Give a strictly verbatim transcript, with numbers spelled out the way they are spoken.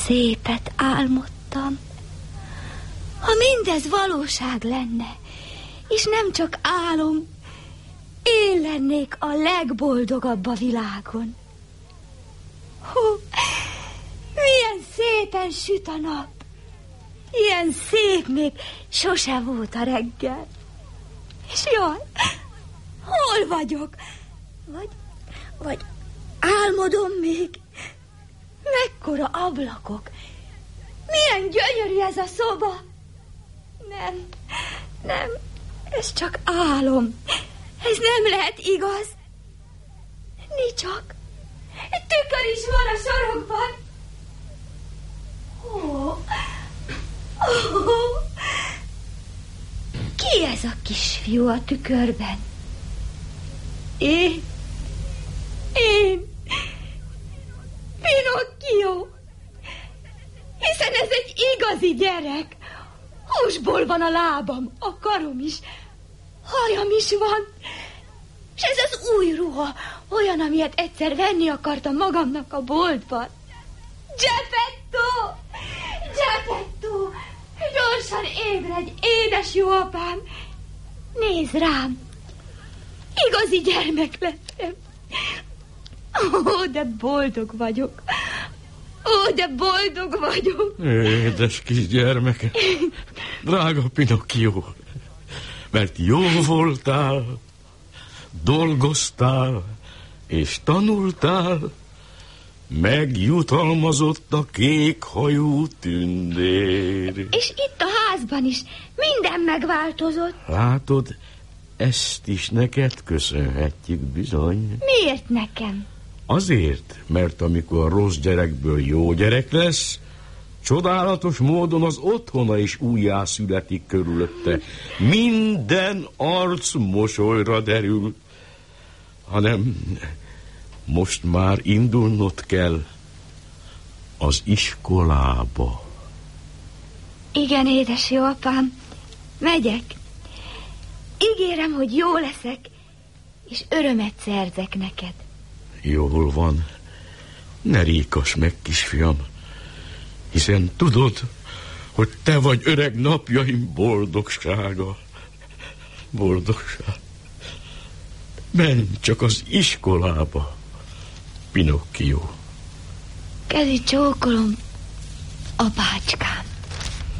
szépet álmodtam. Ha mindez valóság lenne, és nem csak álom, én lennék a legboldogabb a világon. Hú, milyen szépen süt a nap. Ilyen szép még sose volt a reggel. És jaj, hol vagyok? Vagy, vagy álmodom még? Mekkora ablakok! Milyen gyönyörű ez a szoba! Nem, nem, ez csak álom. Ez nem lehet igaz. Nicsak, egy tükör is van a sarokban. Ó, ó, ki ez a kisfiú a tükörben? Én, én, Pinocchio, hiszen ez egy igazi gyerek. Húsból van a lábam, a karom is, hajam is van, és ez az új ruha, olyan, amilyet egyszer venni akartam magamnak a boltban. Geppetto! Geppetto! Gyorsan ébredj, édes jó apám! Nézd rám! Igazi gyermek lettem. Ó, de boldog vagyok. Ó, de boldog vagyok. Édes kis gyermeke, drága Pinocchio, mert jó voltál, dolgoztál és tanultál, megjutalmazott a kékhajú tündér. És itt a házban is minden megváltozott. Látod, ezt is neked köszönhetjük bizony. Miért nekem? Azért, mert amikor a rossz gyerekből jó gyerek lesz, csodálatos módon az otthona is újjászületik körülötte. Minden arc mosolyra derül, hanem most már indulnod kell az iskolába. Igen, édes jó apám, megyek. Ígérem, hogy jó leszek, és örömet szerzek neked. Jól van. Ne ríkass meg, kisfiam, hiszen tudod, hogy te vagy öreg napjaim boldogsága. Boldogság. Menj csak az iskolába, Pinocchio. Kezi csókolom, apácskám.